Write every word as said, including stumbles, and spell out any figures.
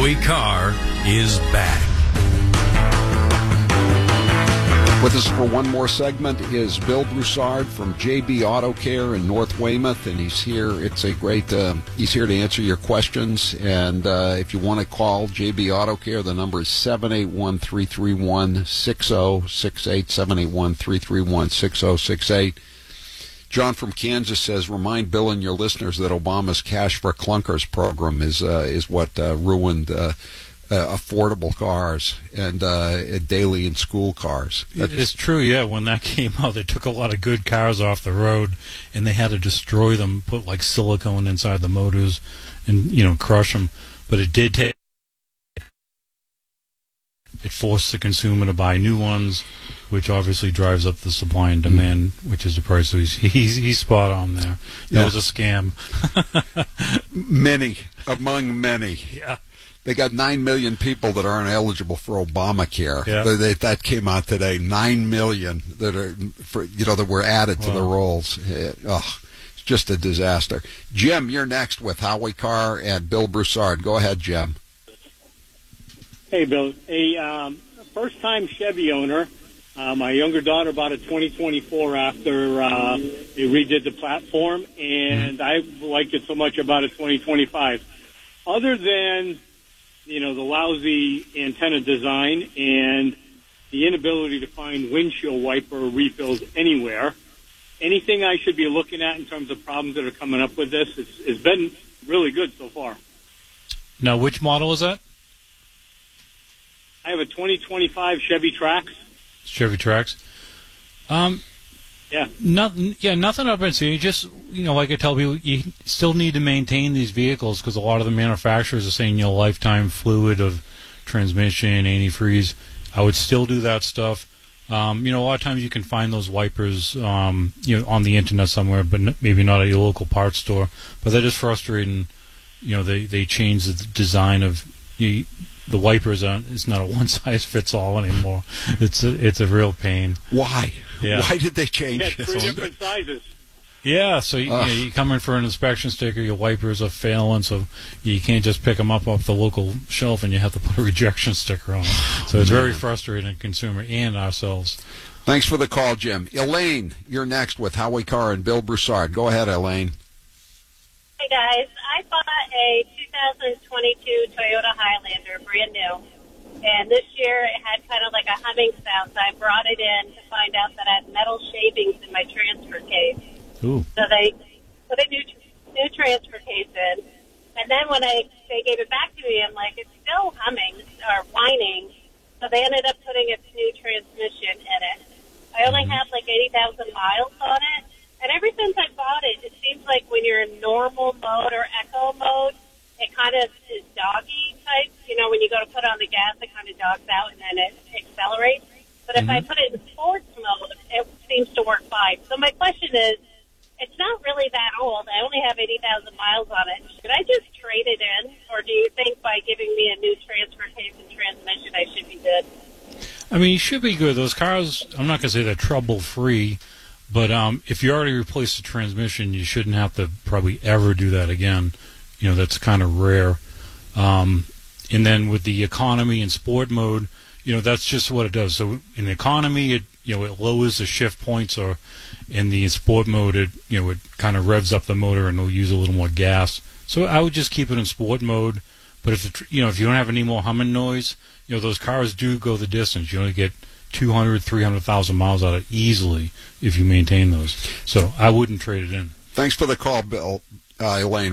Howie Carr is back. With us for one more segment is Bill Broussard from J B Auto Care in North Weymouth, and he's here. It's a great, uh, he's here to answer your questions, and uh, if you want to call J B Auto Care, the number is seven eight one, three three one, six zero six eight, seven eight one, three three one, six zero six eight. John from Kansas says, remind Bill and your listeners that Obama's Cash for Clunkers program is uh, is what uh, ruined uh, uh, affordable cars and uh, daily and school cars. It's true, yeah. When that came out, they took a lot of good cars off the road, and they had to destroy them, put like silicone inside the motors, and you know crush them. But it did take. It forced the consumer to buy new ones, which obviously drives up the supply and demand, mm. which is the price. So he's, he's, he's spot on there. That yeah. was a scam. Many, among many. Yeah. They got nine million people that aren't eligible for Obamacare. Yeah. They, they, that came out today. Nine million that are, for, you know, that were added to wow. the rolls. Oh, it's just a disaster. Jim, you're next with Howie Carr and Bill Broussard. Go ahead, Jim. Hey, Bill. A um, first-time Chevy owner. Uh, my younger daughter bought a twenty twenty-four after uh, they redid the platform, and I liked it so much about a twenty twenty-five. Other than, you know, the lousy antenna design and the inability to find windshield wiper refills anywhere, anything I should be looking at in terms of problems that are coming up with this? It's, it's been really good so far. Now, which model is that? I have a twenty twenty-five Chevy Trax. Chevy Trax. Um, yeah. Nothing. Yeah, nothing I've been seeing. Just you know, like I tell people, you still need to maintain these vehicles because a lot of the manufacturers are saying you know lifetime fluid of transmission, antifreeze. I would still do that stuff. Um, you know, a lot of times you can find those wipers, um, you know, on the internet somewhere, but n- maybe not at your local parts store. But that is frustrating. You know, they they change the design of you. The wipers aren't. It's not a one size fits all anymore. It's a, it's a real pain. Why? Yeah. Why did they change yeah, it? Three different sizes. Yeah, so you, you, know, you come in for an inspection sticker, your wipers are failing, so you can't just pick them up off the local shelf, and you have to put a rejection sticker on them. So it's very frustrating, consumer and ourselves. Thanks for the call, Jim. Elaine, you're next with Howie Carr and Bill Broussard. Go ahead, Elaine. Hey, guys. I bought a two thousand twenty-two Toyota Highlander, brand new. And this year it had kind of like a humming sound, so I brought it in to find out that I had metal shavings in my transfer case. Ooh. So they put a new new transfer case in. And then when I they gave it back to me, I'm like, it's still humming or whining. So they ended up putting a new transmission in it. I only Mm-hmm. have like eighty thousand miles on it. And ever since I bought it, it seems like when you're in normal mode or echo mode, it kind of is doggy type. You know, when you go to put on the gas, it kind of dogs out and then it accelerates. But if Mm-hmm. I put it in sports mode, it seems to work fine. So my question is, it's not really that old. I only have eighty thousand miles on it. Should I just trade it in? Or do you think by giving me a new transfer case and transmission, I should be good? I mean, you should be good. Those cars, I'm not going to say they're trouble-free, but um, if you already replaced the transmission, you shouldn't have to probably ever do that again. You know, that's kind of rare. Um, and then with the economy and sport mode, you know, that's just what it does. So in the economy, it you know it lowers the shift points, or in the sport mode, it you know it kind of revs up the motor and it'll use a little more gas. So I would just keep it in sport mode. But if the, you know if you don't have any more humming noise, you know those cars do go the distance. You only get two hundred, three hundred thousand miles out of it easily if you maintain those. So I wouldn't trade it in. Thanks for the call, Bill. Uh, Elaine.